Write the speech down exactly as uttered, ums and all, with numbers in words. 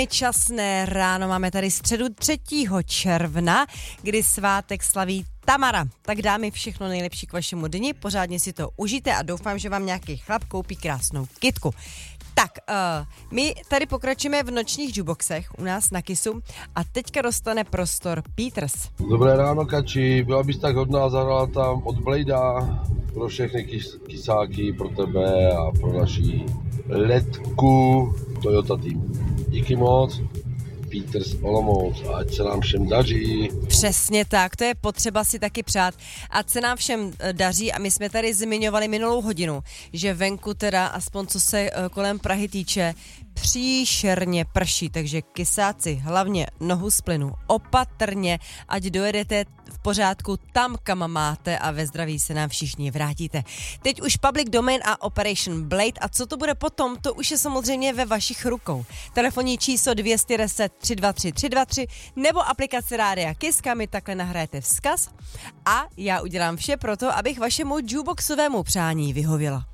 Časné ráno, máme tady středu třetího června, kdy svátek slaví Tamara. Tak dámy, všechno nejlepší k vašemu dni, pořádně si to užijte a doufám, že vám nějaký chlap koupí krásnou kytku. Tak, uh, my tady pokračujeme v nočních jukeboxech u nás na Kissu a teďka dostane prostor Peters. Dobré ráno, Kači, byla bys tak hodná, zahrala tam od Bladea pro všechny kys, kysáky, pro tebe a pro naší letku Toyota Team. Díky moc. Peters Olomouc, ať se nám všem daří. Přesně tak, to je potřeba si taky přát. Ať se nám všem daří a my jsme tady zmiňovali minulou hodinu, že venku teda, aspoň co se kolem Prahy týče, příšerně prší, takže kysáci, hlavně nohu z plynu, opatrně, ať dojedete v pořádku tam, kam máte a ve zdraví se nám všichni vrátíte. Teď už Public Domain a Operation Blade a co to bude potom, to už je samozřejmě ve vašich rukou. Telefonní číslo dvě stě deset tři dva tři tři dva tři nebo aplikace Rádia Kiss, kam mi takhle nahrajete vzkaz a já udělám vše pro to, abych vašemu jukeboxovému přání vyhověla.